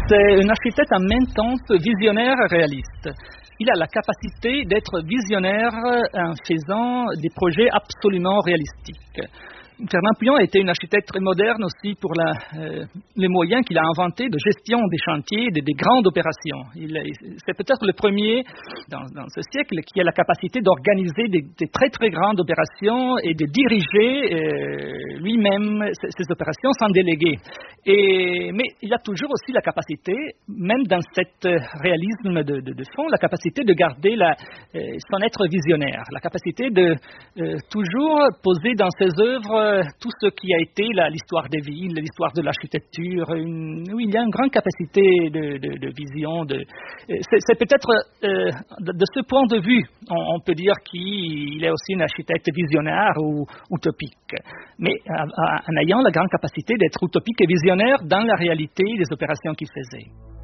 C'est un architecte en même temps visionnaire et réaliste. Il a la capacité d'être visionnaire en faisant des projets absolument réalistiques. Fernand Pouillon a été un architecte très moderne aussi pour les moyens qu'il a inventés de gestion des chantiers, des grandes opérations. C'est peut-être le premier dans ce siècle qui a la capacité d'organiser des très très grandes opérations et de diriger lui-même ces opérations sans déléguer. Mais il a toujours aussi la capacité, même dans cet réalisme de fond, la capacité de garder son être visionnaire, la capacité de toujours poser dans ses œuvres tout ce qui a été l'histoire des villes, l'histoire de l'architecture. Oui, il y a une grande capacité de vision. C'est peut-être de ce point de vue, on peut dire qu'il est aussi un architecte visionnaire ou utopique, mais en ayant la grande capacité d'être utopique et visionnaire dans la réalité des opérations qu'il faisait.